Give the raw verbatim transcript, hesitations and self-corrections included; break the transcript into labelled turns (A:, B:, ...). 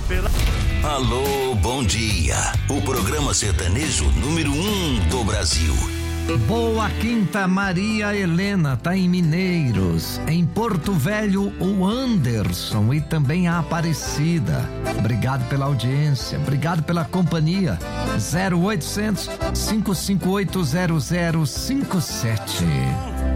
A: Alô, bom dia. O programa sertanejo número um do Brasil.
B: Boa Quinta, Maria Helena, tá em Mineiros. Em Porto Velho, o Anderson e também a Aparecida. Obrigado pela audiência, obrigado pela companhia. zero oitocentos, cinco cinco oito, zero zero cinco sete.